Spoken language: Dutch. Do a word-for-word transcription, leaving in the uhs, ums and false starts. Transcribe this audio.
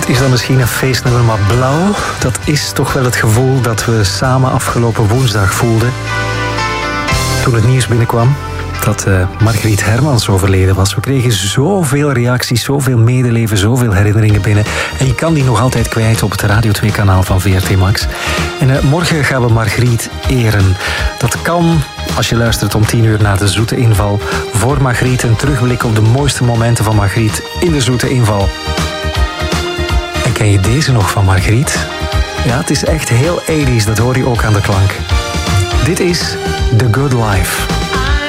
is dat misschien een feestnummer, maar blauw, dat is toch wel het gevoel dat we samen afgelopen woensdag voelden. Toen het nieuws binnenkwam dat uh, Margriet Hermans overleden was. We kregen zoveel reacties, zoveel medeleven, zoveel herinneringen binnen. En je kan die nog altijd kwijt op het Radio twee kanaal van V R T Max. En uh, morgen gaan we Margriet eren. Dat kan als je luistert om tien uur naar de Zoete Inval. Voor Margriet een terugblik op de mooiste momenten van Margriet in de Zoete Inval. En ken je deze nog van Margriet? Ja, het is echt heel tachtiger, dat hoor je ook aan de klank. Dit is The Good Life.